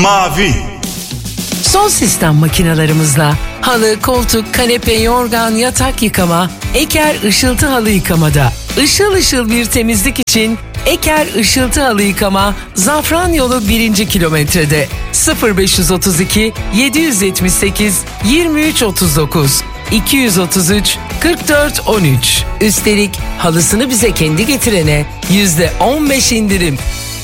Mavi. Son sistem makinalarımızla halı, koltuk, kanepe, yorgan, yatak yıkama, Eker ışıltı halı yıkamada. Işıl ışıl bir temizlik için Eker ışıltı halı yıkama Zafran Yolu 1. kilometrede 0532 778 2339 233 44 13. Üstelik halısını bize kendi getirene %15 indirim.